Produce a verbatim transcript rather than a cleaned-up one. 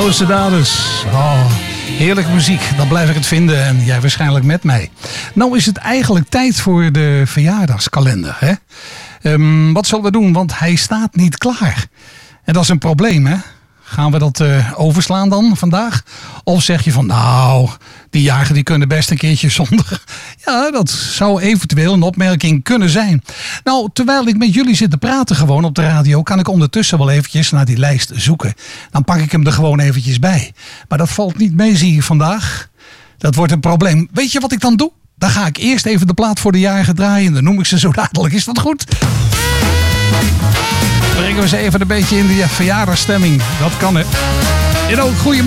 Losse Daders. Oh, heerlijke muziek. Dan blijf ik het vinden en jij waarschijnlijk met mij. Nou is het eigenlijk tijd voor de verjaardagskalender. Hè? Um, wat zullen we doen? Want hij staat niet klaar. En dat is een probleem, hè? Gaan we dat uh, overslaan dan vandaag? Of zeg je van nou, die jarigen die kunnen best een keertje zonder. Ja, dat zou eventueel een opmerking kunnen zijn. Nou, terwijl ik met jullie zit te praten gewoon op de radio, kan ik ondertussen wel eventjes naar die lijst zoeken. Dan pak ik hem er gewoon eventjes bij. Maar dat valt niet mee, zie je vandaag. Dat wordt een probleem. Weet je wat ik dan doe? Dan ga ik eerst even de plaat voor de jarigen draaien. En dan noem ik ze zo dadelijk. Is dat goed? Brengen we ze even een beetje in die verjaardagsstemming. Dat kan, hè. En ook goede